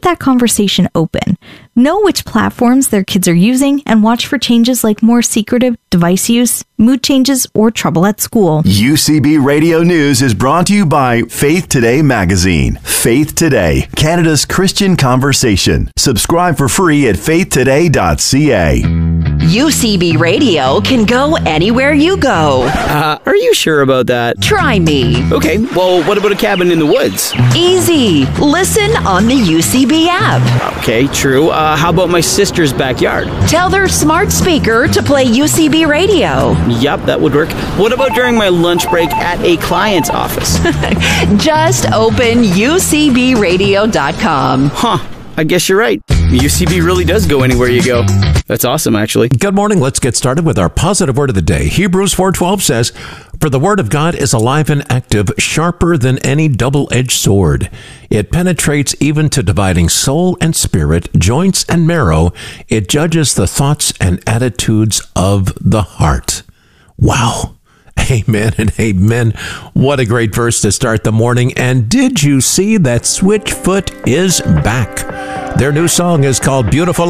keep that conversation open. Know which platforms their kids are using and watch for changes like more secretive device use, mood changes, or trouble at school. UCB Radio News is brought to you by Faith Today magazine. Faith Today, Canada's Christian conversation. Subscribe for free at faithtoday.ca. UCB Radio can go anywhere you go. Are you sure about that? Try me. Okay, well, what about a cabin in the woods? Easy. Listen on the UCB app. Okay, true. How about my sister's backyard? Tell their smart speaker to play UCB Radio. Yep, that would work. What about during my lunch break at a client's office? Just open UCBradio.com. Huh, I guess you're right. UCB really does go anywhere you go. That's awesome, actually. Good morning. Let's get started with our positive word of the day. Hebrews 4:12 says, "For the word of God is alive and active, sharper than any double-edged sword. It penetrates even to dividing soul and spirit, joints and marrow. It judges the thoughts and attitudes of the heart." Wow. Amen and amen. What a great verse to start the morning. And did you see that Switchfoot is back? Their new song is called Beautiful